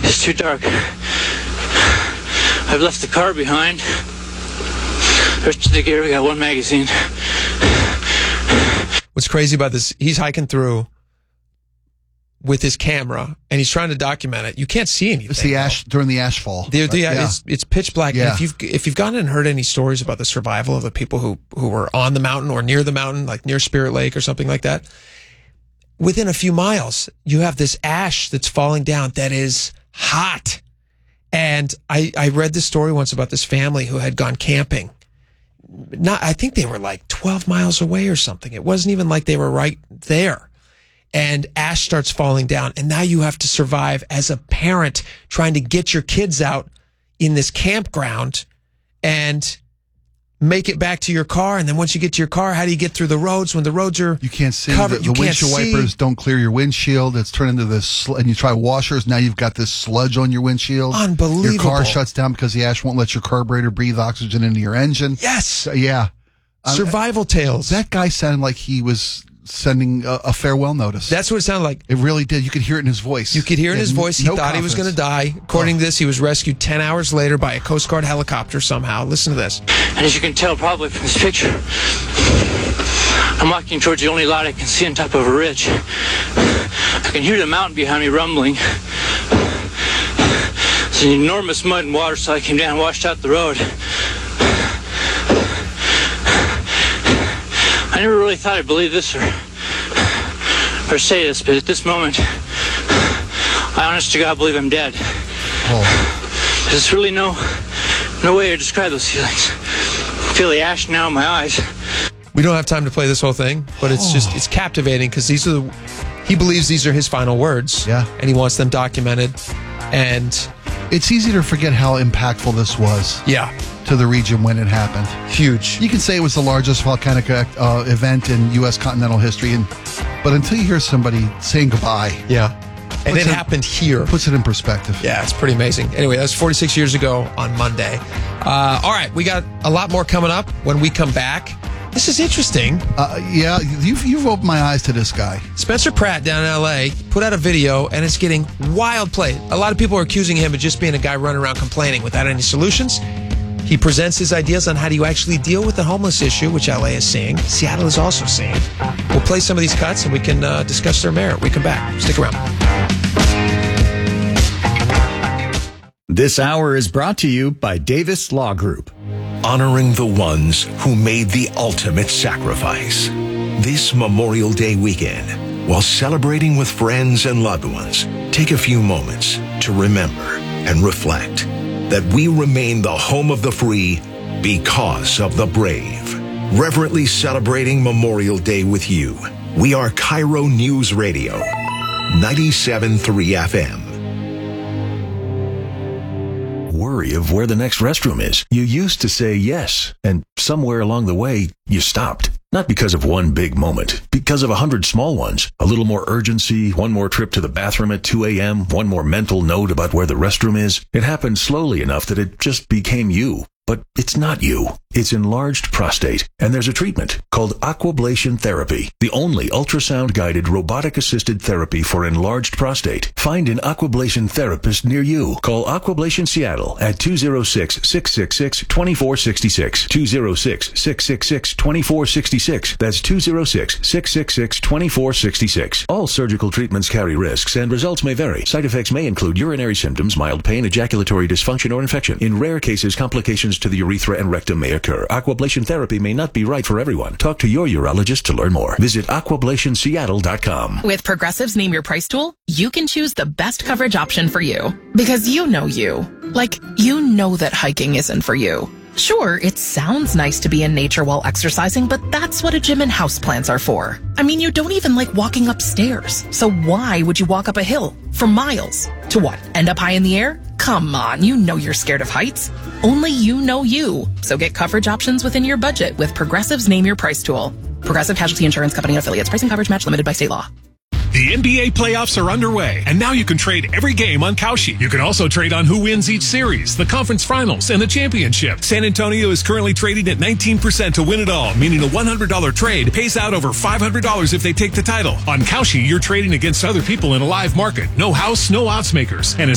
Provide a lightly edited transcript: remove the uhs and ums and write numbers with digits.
It's too dark. I've left the car behind. Rest of the gear, we got one magazine. What's crazy about this, he's hiking through with his camera, and he's trying to document it. You can't see anything. It's the ash during the ash fall. It's pitch black. Yeah. And if you've gone and heard any stories about the survival of the people who were on the mountain or near the mountain, like near Spirit Lake or something like that, within a few miles, you have this ash that's falling down that is hot. And I read this story once about this family who had gone camping. I think they were like 12 miles away or something. It wasn't even like they were right there. And ash starts falling down. And now you have to survive as a parent trying to get your kids out in this campground and make it back to your car. And then once you get to your car, how do you get through the roads when the roads are You can't see. covered? The windshield wipers don't clear your windshield. It's turned into this, and you try washers. Now you've got this sludge on your windshield. Unbelievable. Your car shuts down because the ash won't let your carburetor breathe oxygen into your engine. Yes. So, yeah. Survival tales. That guy sounded like he was sending a farewell notice. That's what it sounded like. It really did. You could hear it in his voice. You could hear in his voice. He thought he was going to die. According to this, he was rescued 10 hours later by a Coast Guard helicopter somehow. Listen to this. And as you can tell probably from this picture, I'm walking towards the only light I can see on top of a ridge. I can hear the mountain behind me rumbling. It's an enormous mud and water slide came down and washed out the road. I never really thought I'd believe this or say this, but at this moment, I honest to God believe I'm dead. Oh. There's really no way to describe those feelings. I feel the ash now in my eyes. We don't have time to play this whole thing, but it's captivating because he believes these are his final words. Yeah. And he wants them documented. And it's easy to forget how impactful this was. Yeah. To the region when it happened. Huge. You can say it was the largest volcanic event in U.S. continental history, but until you hear somebody saying goodbye. Yeah. And it happened here. Puts it in perspective. Yeah, it's pretty amazing. Anyway, that was 46 years ago on Monday. All right, we got a lot more coming up when we come back. This is interesting. Yeah, you've opened my eyes to this guy. Spencer Pratt down in L.A. put out a video, and it's getting wild play. A lot of people are accusing him of just being a guy running around complaining without any solutions. He presents his ideas on how do you actually deal with the homeless issue, which LA is seeing. Seattle is also seeing. We'll play some of these cuts and we can discuss their merit. We come back. Stick around. This hour is brought to you by Davis Law Group. Honoring the ones who made the ultimate sacrifice. This Memorial Day weekend, while celebrating with friends and loved ones, take a few moments to remember and reflect that we remain the home of the free because of the brave. Reverently celebrating Memorial Day with you. We are Cairo News Radio, 97.3 FM. Worry of where the next restroom is. You used to say yes, and somewhere along the way, you stopped. Not because of one big moment, because of 100 small ones. A little more urgency, one more trip to the bathroom at 2 a.m., one more mental note about where the restroom is. It happened slowly enough that it just became you. But it's not you. It's enlarged prostate. And there's a treatment called aquablation therapy, the only ultrasound-guided robotic-assisted therapy for enlarged prostate. Find an aquablation therapist near you. Call Aquablation Seattle at 206-666-2466. 206-666-2466. That's 206-666-2466. All surgical treatments carry risks and results may vary. Side effects may include urinary symptoms, mild pain, ejaculatory dysfunction, or infection. In rare cases, complications to the urethra and rectum may occur. Aquablation therapy may not be right for everyone. Talk to your urologist to learn more. Visit aquablationseattle.com. With Progressive's Name Your Price tool, you can choose the best coverage option for you. Because you know you. Like, you know that hiking isn't for you. Sure, it sounds nice to be in nature while exercising, but that's what a gym and houseplants are for. I mean, you don't even like walking upstairs. So why would you walk up a hill for miles? To what? End up high in the air? Come on, you know you're scared of heights. Only you know you. So get coverage options within your budget with Progressive's Name Your Price tool. Progressive Casualty Insurance Company and affiliates. Pricing coverage match limited by state law. The NBA playoffs are underway, and now you can trade every game on Kalshi. You can also trade on who wins each series, the conference finals, and the championship. San Antonio is currently trading at 19% to win it all, meaning a $100 trade pays out over $500 if they take the title. On Kalshi, you're trading against other people in a live market. No house, no odds makers, and